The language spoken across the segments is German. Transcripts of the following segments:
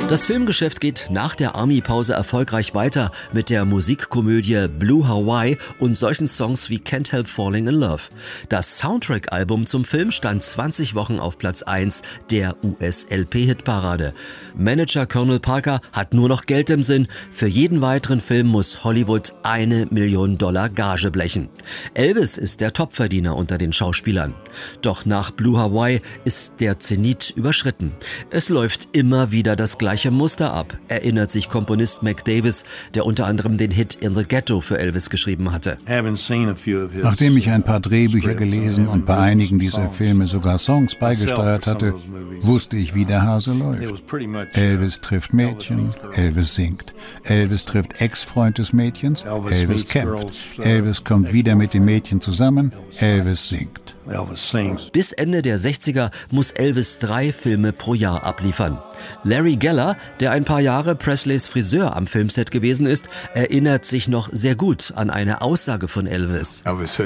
Das Filmgeschäft geht nach der Army-Pause erfolgreich weiter mit der Musikkomödie Blue Hawaii und solchen Songs wie Can't Help Falling in Love. Das Soundtrack-Album zum Film stand 20 Wochen auf Platz 1 der US-LP-Hitparade. Manager Colonel Parker hat nur noch Geld im Sinn. Für jeden weiteren Film muss Hollywood $1 Million Gage blechen. Elvis ist der Topverdiener unter den Schauspielern. Doch nach Blue Hawaii ist der Zenit überschritten. Es läuft immer wieder das gleiche Muster ab, erinnert sich Komponist Mac Davis, der unter anderem den Hit In the Ghetto für Elvis geschrieben hatte. Nachdem ich ein paar Drehbücher gelesen und bei einigen dieser Filme sogar Songs beigesteuert hatte, wusste ich, wie der Hase läuft. Elvis trifft Mädchen, Elvis singt. Elvis trifft Ex-Freund des Mädchens, Elvis kämpft. Elvis kommt wieder mit dem Mädchen zusammen, Elvis singt. Bis Ende der 60er muss Elvis 3 Filme pro Jahr abliefern. Larry Geller, der ein paar Jahre Presleys Friseur am Filmset gewesen ist, erinnert sich noch sehr gut an eine Aussage von Elvis.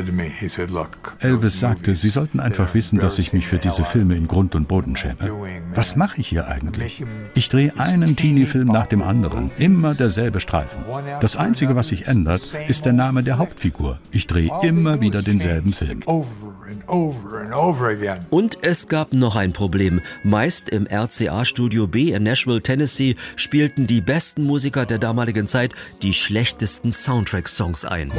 Elvis sagte, Sie sollten einfach wissen, dass ich mich für diese Filme in Grund und Boden schäme. Was mache ich hier eigentlich? Ich drehe einen Teenie-Film nach dem anderen, immer derselbe Streifen. Das Einzige, was sich ändert, ist der Name der Hauptfigur. Ich drehe immer wieder denselben Film. Und es gab noch ein Problem. Meist im RCA-Studio B in Nashville, Tennessee, spielten die besten Musiker der damaligen Zeit die schlechtesten Soundtrack-Songs ein.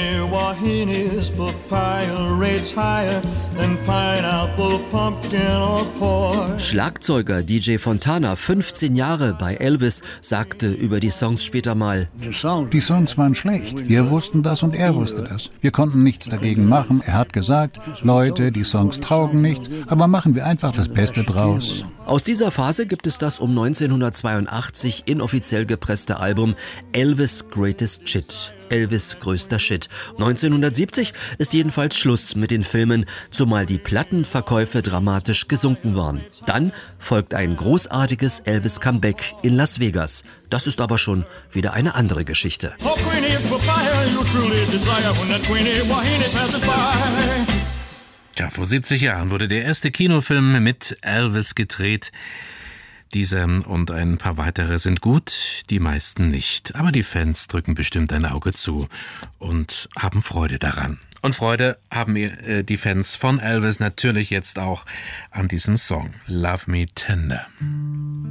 Schlagzeuger DJ Fontana, 15 Jahre bei Elvis, sagte über die Songs später mal: Die Songs waren schlecht. Wir wussten das und er wusste das. Wir konnten nichts dagegen machen. Er hat gesagt, Leute, die Songs taugen nichts, aber machen wir einfach das Beste draus. Aus dieser Phase gibt es das um 1982 inoffiziell gepresste Album Elvis Greatest Shit. Elvis größter Shit. 1970 ist jedenfalls Schluss mit den Filmen, zumal die Plattenverkäufe dramatisch gesunken waren. Dann folgt ein großartiges Elvis-Comeback in Las Vegas. Das ist aber schon wieder eine andere Geschichte. Ja, vor 70 Jahren wurde der erste Kinofilm mit Elvis gedreht. Dieser und ein paar weitere sind gut, die meisten nicht. Aber die Fans drücken bestimmt ein Auge zu und haben Freude daran. Und Freude haben die Fans von Elvis natürlich jetzt auch an diesem Song Love Me Tender.